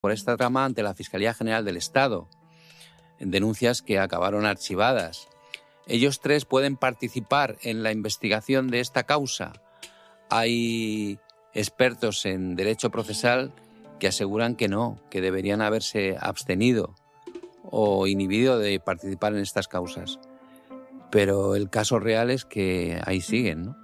por esta trama ante la Fiscalía General del Estado, en denuncias que acabaron archivadas. Ellos tres pueden participar en la investigación de esta causa. Hay expertos en derecho procesal que aseguran que no, que deberían haberse abstenido o inhibido de participar en estas causas. Pero el caso real es que ahí siguen, ¿no?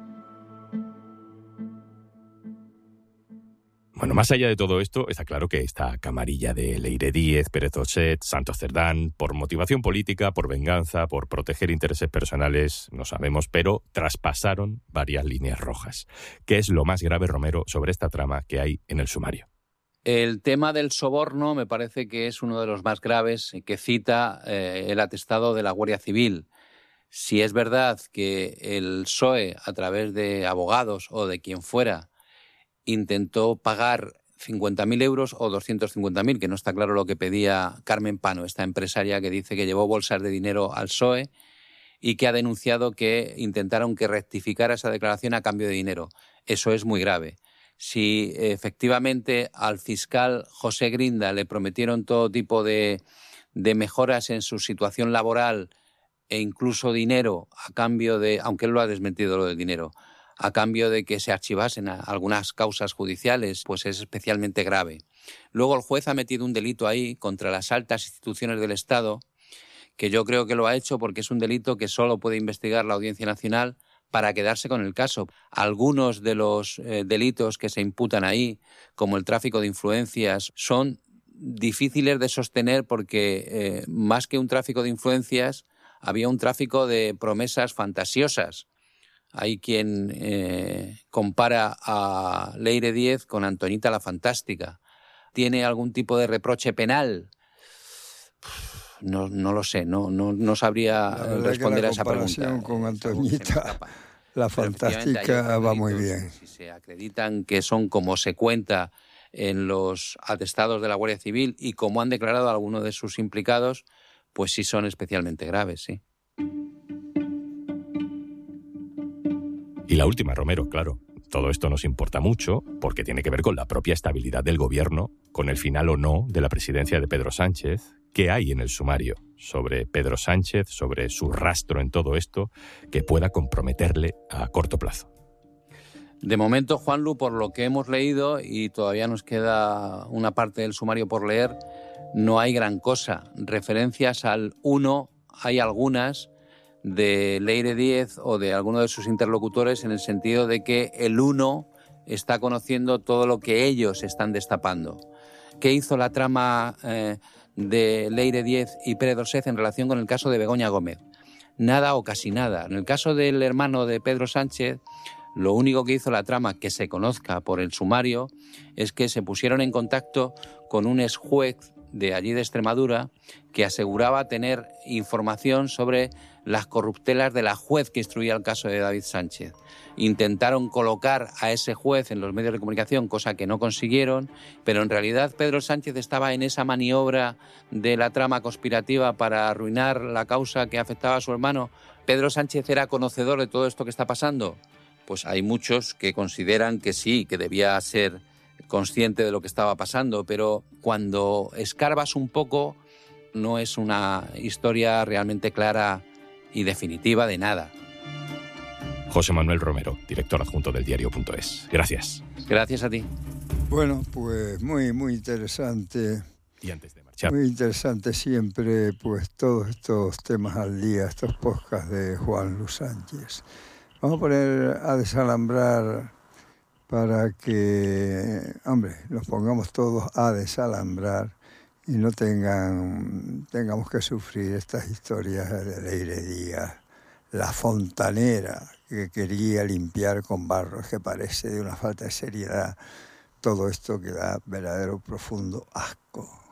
Bueno, más allá de todo esto, está claro que esta camarilla de Leire Díez, Pérez Oset, Santos Cerdán, por motivación política, por venganza, por proteger intereses personales, no sabemos, pero traspasaron varias líneas rojas. ¿Qué es lo más grave, Romero, sobre esta trama que hay en el sumario? El tema del soborno me parece que es uno de los más graves que cita el atestado de la Guardia Civil. Si es verdad que el PSOE, a través de abogados o de quien fuera, intentó pagar 50.000 euros o 250.000, que no está claro lo que pedía Carmen Pano, esta empresaria que dice que llevó bolsas de dinero al PSOE y que ha denunciado que intentaron que rectificara esa declaración a cambio de dinero. Eso es muy grave. Si efectivamente al fiscal José Grinda le prometieron todo tipo de mejoras en su situación laboral e incluso dinero a cambio de, aunque él lo ha desmentido lo del dinero, a cambio de que se archivasen algunas causas judiciales, pues es especialmente grave. Luego el juez ha metido un delito ahí contra las altas instituciones del Estado, que yo creo que lo ha hecho porque es un delito que solo puede investigar la Audiencia Nacional para quedarse con el caso. Algunos de los delitos que se imputan ahí, como el tráfico de influencias, son difíciles de sostener porque más que un tráfico de influencias, había un tráfico de promesas fantasiosas. Hay quien compara a Leire Díez con Antonita la Fantástica. ¿Tiene algún tipo de reproche penal? No lo sé, no sabría responder a esa pregunta. La comparación con Antonita la Fantástica va muy bien. Si se acreditan que son como se cuenta en los atestados de la Guardia Civil y como han declarado algunos de sus implicados, pues sí son especialmente graves, sí. Y la última, Romero, claro. Todo esto nos importa mucho porque tiene que ver con la propia estabilidad del gobierno, con el final o no de la presidencia de Pedro Sánchez. ¿Qué hay en el sumario sobre Pedro Sánchez, sobre su rastro en todo esto, que pueda comprometerle a corto plazo? De momento, Juanlu, por lo que hemos leído, y todavía nos queda una parte del sumario por leer, no hay gran cosa. Referencias al 1 hay algunas de Leire Díez o de alguno de sus interlocutores en el sentido de que el 1 está conociendo todo lo que ellos están destapando. ¿Qué hizo la trama de Leire Díez y Pérez Oset en relación con el caso de Begoña Gómez? Nada o casi nada. En el caso del hermano de Pedro Sánchez, lo único que hizo la trama, que se conozca por el sumario, es que se pusieron en contacto con un exjuez de allí de Extremadura que aseguraba tener información sobre las corruptelas de la juez que instruía el caso de David Sánchez. Intentaron colocar a ese juez en los medios de comunicación, cosa que no consiguieron, pero en realidad Pedro Sánchez estaba en esa maniobra de la trama conspirativa para arruinar la causa que afectaba a su hermano. ¿Pedro Sánchez era conocedor de todo esto que está pasando? Pues hay muchos que consideran que sí, que debía ser consciente de lo que estaba pasando, pero cuando escarbas un poco no es una historia realmente clara y definitiva de nada. José Manuel Romero, director adjunto del diario.es. Gracias. Gracias a ti. Bueno, pues muy interesante. Y antes de marchar, muy interesante siempre, pues todos estos temas al día, estos podcasts de Juan Luis Sánchez. Vamos a poner a desalambrar para que, nos pongamos todos a desalambrar y no tengamos que sufrir estas historias de Leire Díaz, la fontanera que quería limpiar con barro, que parece de una falta de seriedad todo esto que da verdadero profundo asco.